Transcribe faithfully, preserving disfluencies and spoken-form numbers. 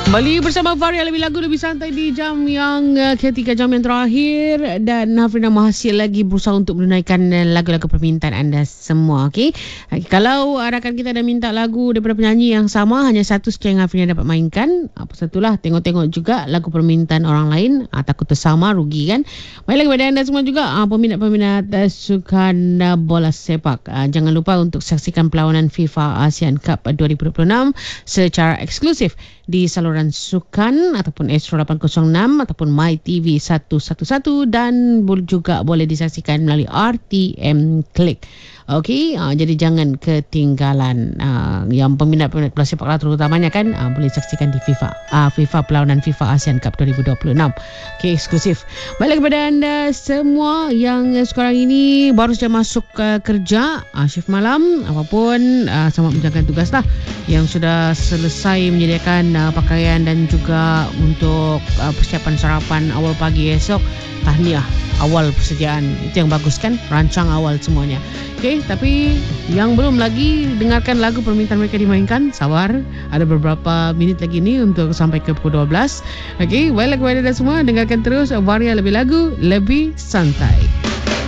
Kembali bersama Varia, lebih lagu lebih santai di jam yang uh, ketiga, jam yang terakhir, dan Hafrina masih lagi berusaha untuk menunaikan uh, lagu-lagu permintaan anda semua. Okey, okay, kalau uh, rakan kita dah minta lagu daripada penyanyi yang sama, hanya satu saja yang Hafrina dapat mainkan. Apa satulah, tengok-tengok juga lagu permintaan orang lain, uh, takut tersama, rugi kan. Baiklah kepada anda semua juga, uh, peminat-peminat uh, sukan uh, bola sepak, uh, jangan lupa untuk saksikan perlawanan FIFA ASEAN Cup dua ribu dua puluh enam secara eksklusif di saluran sukan ataupun Astro lapan kosong enam ataupun MyTV seratus sebelas, dan juga boleh disaksikan melalui R T M Click. Okey, uh, jadi jangan ketinggalan. Uh, yang peminat-peminat bola sepak lah terutamanya kan, uh, boleh saksikan di FIFA uh, FIFA perlawanan FIFA ASEAN Cup dua ribu dua puluh enam. Okey, eksklusif. Baiklah kepada anda semua yang sekarang ini baru saja masuk uh, kerja, uh, shift malam apapun, uh, selamat menjalankan tugas lah. Yang sudah selesai menyediakan uh, pakaian dan juga untuk uh, persiapan sarapan awal pagi esok, tahniah, awal persediaan. Itu yang bagus kan, rancang awal semuanya. Okey, tapi yang belum lagi dengarkan lagu permintaan mereka dimainkan, sabar, ada beberapa minit lagi ni untuk sampai ke pukul dua belas. Okey, baiklah kepada anda semua, dengarkan terus Varia, lebih lagu lebih santai.